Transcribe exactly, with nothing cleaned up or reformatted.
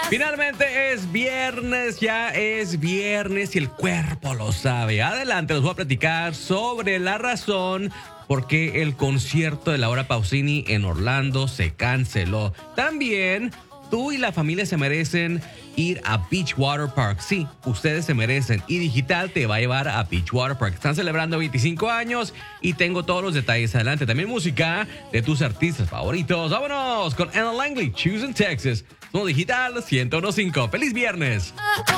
Finalmente es viernes, ya es viernes y el cuerpo lo sabe. Adelante, les voy a platicar sobre la razón por qué el concierto de Laura Pausini en Orlando se canceló. También, tú y la familia se merecen ir a Beachwater Park. Sí, ustedes se merecen. Y Digital te va a llevar a Beachwater Park. Están celebrando veinticinco años y tengo todos los detalles adelante. También música de tus artistas favoritos. ¡Vámonos! Con Anna Langley, Choose in Texas. Somos Digital ciento uno punto cinco. ¡Feliz viernes!